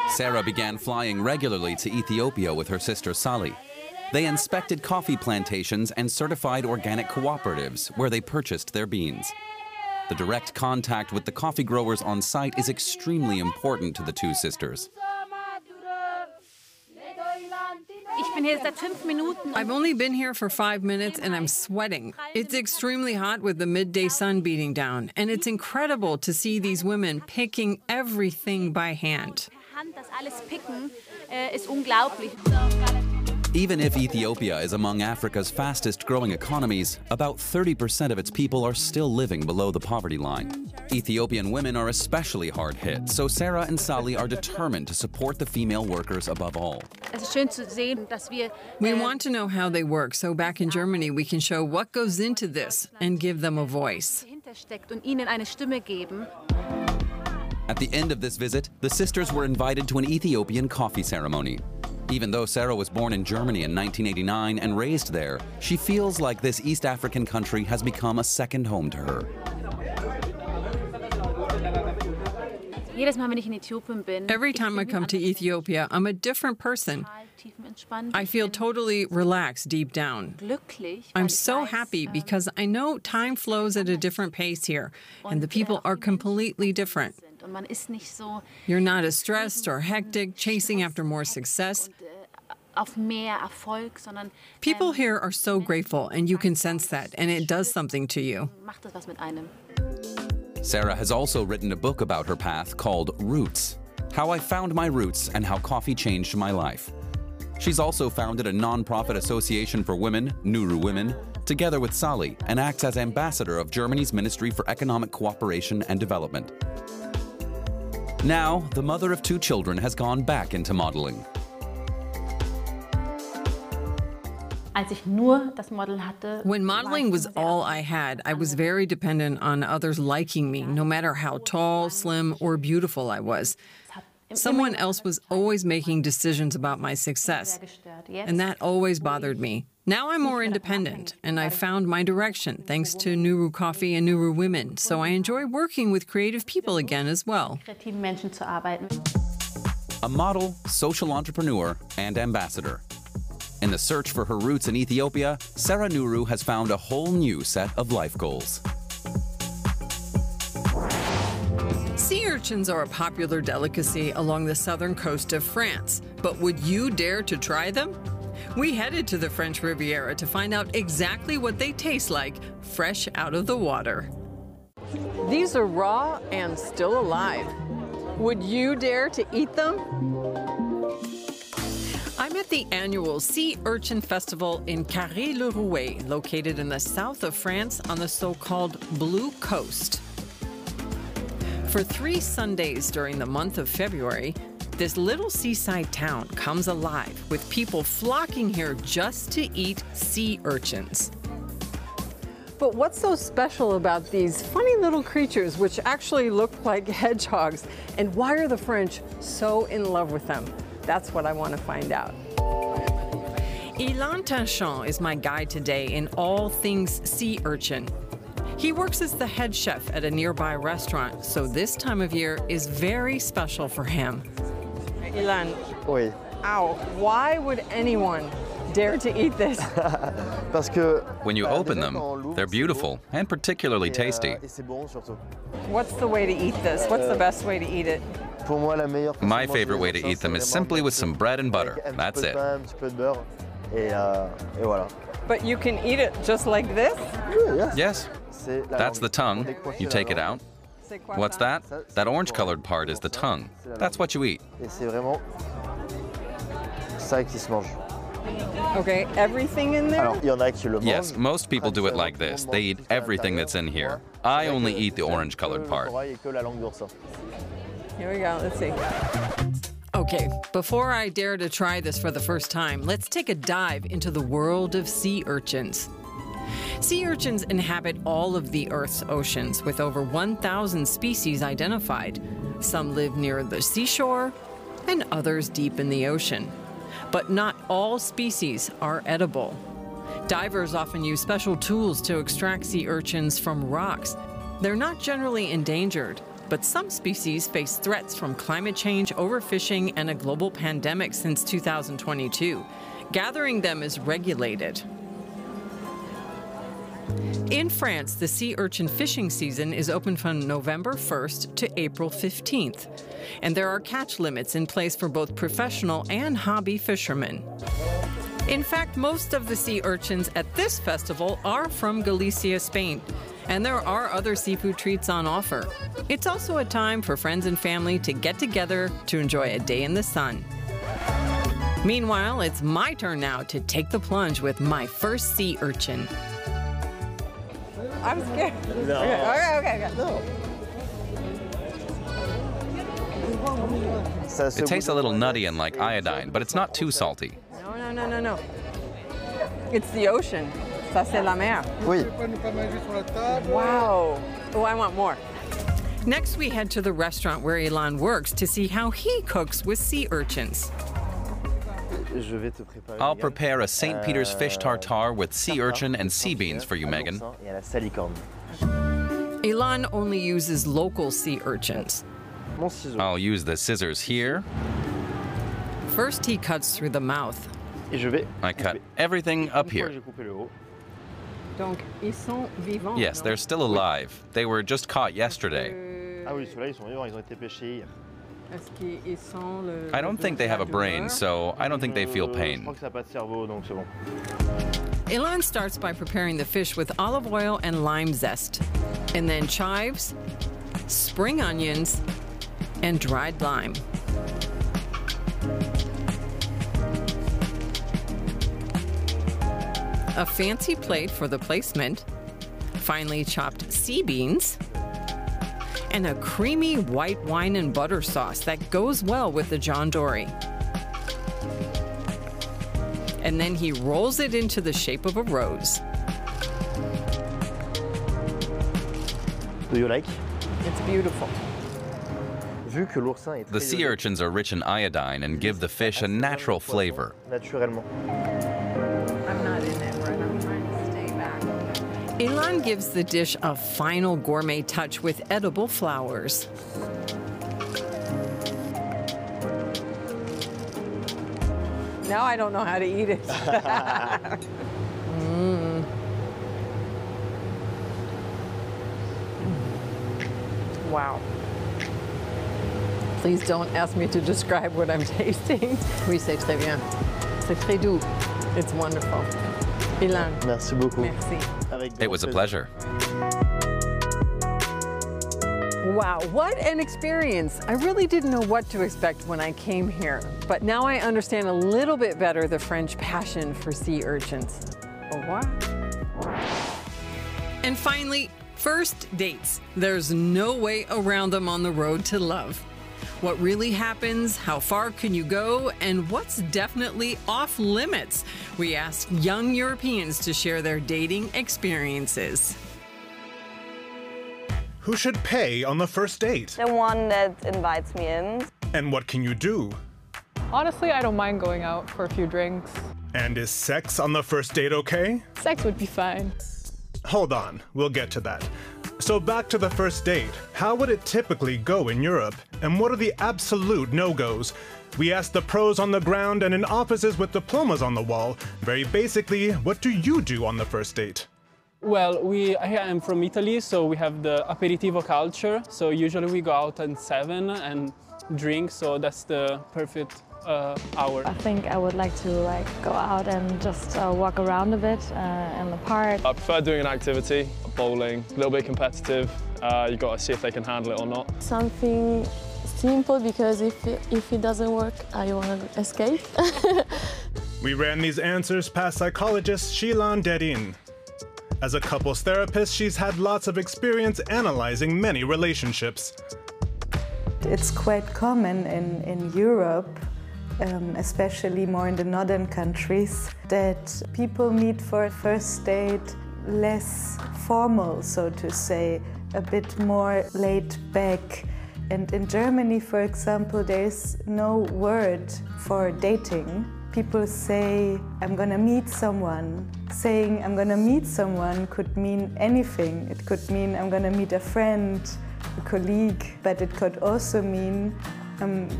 Sarah began flying regularly to Ethiopia with her sister Sally. They inspected coffee plantations and certified organic cooperatives where they purchased their beans. The direct contact with the coffee growers on site is extremely important to the two sisters. I've only been here for 5 minutes and I'm sweating. It's extremely hot with the midday sun beating down, and it's incredible to see these women picking everything by hand. Even if Ethiopia is among Africa's fastest growing economies, about 30% of its people are still living below the poverty line. Ethiopian women are especially hard hit, so Sarah and Sally are determined to support the female workers above all. We want to know how they work, so back in Germany we can show what goes into this and give them a voice. At the end of this visit, the sisters were invited to an Ethiopian coffee ceremony. Even though Sarah was born in Germany in 1989 and raised there, she feels like this East African country has become a second home to her. Every time I come to Ethiopia, I'm a different person. I feel totally relaxed deep down. I'm so happy because I know time flows at a different pace here, and the people are completely different. You're not as stressed or hectic, chasing after more success. People here are so grateful, and you can sense that, and it does something to you. Sarah has also written a book about her path called Roots: How I Found My Roots and How Coffee Changed My Life. She's also founded a non-profit association for women, Nuru Women, together with Sally, and acts as ambassador of Germany's Ministry for Economic Cooperation and Development. Now, the mother of 2 children has gone back into modeling. When modeling was all I had, I was very dependent on others liking me, no matter how tall, slim, or beautiful I was. Someone else was always making decisions about my success, and that always bothered me. Now I'm more independent, and I've found my direction thanks to Nuru Coffee and Nuru Women, so I enjoy working with creative people again as well. A model, social entrepreneur, and ambassador. In the search for her roots in Ethiopia, Sarah Nuru has found a whole new set of life goals. Sea urchins are a popular delicacy along the southern coast of France, but would you dare to try them? We headed to the French Riviera to find out exactly what they taste like fresh out of the water. These are raw and still alive. Would you dare to eat them? I'm at the annual Sea Urchin Festival in Carré-le-Rouet, located in the south of France on the so-called Blue Coast. For 3 Sundays during the month of February, this little seaside town comes alive with people flocking here just to eat sea urchins. But what's so special about these funny little creatures which actually look like hedgehogs? And why are the French so in love with them? That's what I want to find out. Ilan Tanchon is my guide today in all things sea urchin. He works as the head chef at a nearby restaurant, so this time of year is very special for him. Ilan, Oui. Ow, why would anyone dare to eat this? When you open them, they're beautiful and particularly tasty. What's the way to eat this? What's the best way to eat it? My favorite way to eat them is simply with some bread and butter. That's it. But you can eat it just like this? Yes. That's the tongue. You take it out. What's that? That orange-colored part is the tongue. That's what you eat. Okay, everything in there? Yes, most people do it like this. They eat everything that's in here. I only eat the orange-colored part. Here we go, let's see. Okay, before I dare to try this for the first time, let's take a dive into the world of sea urchins. Sea urchins inhabit all of the Earth's oceans, with over 1,000 species identified. Some live near the seashore, and others deep in the ocean. But not all species are edible. Divers often use special tools to extract sea urchins from rocks. They're not generally endangered, But some species face threats from climate change, overfishing, and a global pandemic since 2022. Gathering them is regulated. In France, the sea urchin fishing season is open from November 1st to April 15th. And there are catch limits in place for both professional and hobby fishermen. In fact, most of the sea urchins at this festival are from Galicia, Spain. And there are other seafood treats on offer. It's also a time for friends and family to get together to enjoy a day in the sun. Meanwhile, it's my turn now to take the plunge with my first sea urchin. I'm scared. No. Okay. No. It tastes a little nutty and like iodine, but it's not too salty. No. It's the ocean. Ça, c'est la mer. Oui. Wow. Oh, I want more. Next, we head to the restaurant where Ilan works to see how he cooks with sea urchins. I'll prepare a St. Peter's fish tartare with sea urchin and sea beans for you, Megan. Ilan only uses local sea urchins. I'll use the scissors here. First, he cuts through the mouth. I cut everything up here. Donc, ils sont vivants. Yes, they're still alive. They were just caught yesterday. I don't think they have a brain, so I don't think they feel pain. Ilan starts by preparing the fish with olive oil and lime zest, and then chives, spring onions, and dried lime. A fancy plate for the placement, finely chopped sea beans, and a creamy white wine and butter sauce that goes well with the John Dory. And then he rolls it into the shape of a rose. Do you like? It's beautiful. The sea urchins are rich in iodine and give the fish a natural flavor. Naturellement. I'm not in it, right? I'm trying to stay back. Ilan gives the dish a final gourmet touch with edible flowers. Now I don't know how to eat it. Wow. Please don't ask me to describe what I'm tasting. Oui, c'est très bien. C'est très doux. It's wonderful. Ilan. Merci beaucoup. Merci. It was a pleasure. Wow, what an experience. I really didn't know what to expect when I came here, but now I understand a little bit better the French passion for sea urchins. Au revoir. And finally, first dates. There's no way around them on the road to love. What really happens, how far can you go, and what's definitely off limits? We asked young Europeans to share their dating experiences. Who should pay on the first date? The one that invites me in. And what can you do? Honestly, I don't mind going out for a few drinks. And is sex on the first date okay? Sex would be fine. Hold on, we'll get to that. So back to the first date. How would it typically go in Europe? And what are the absolute no-goes? We asked the pros on the ground and in offices with diplomas on the wall. Very basically, what do you do on the first date? Well, I am from Italy, so we have the aperitivo culture. So usually we go out at 7 and drink, so that's the perfect hour. I think I would like to go out and just walk around a bit in the park. I prefer doing an activity, bowling, a little bit competitive. You've got to see if they can handle it or not. Something simple, because if it doesn't work, I want to escape. We ran these answers past psychologist Shilan Dedin. As a couples therapist, she's had lots of experience analyzing many relationships. It's quite common in Europe, especially more in the northern countries, that people meet for a first date less formal, so to say, a bit more laid back. And in Germany, for example, there's no word for dating. People say, I'm gonna meet someone. Saying I'm gonna meet someone could mean anything. It could mean I'm gonna meet a friend, colleague, but it could also mean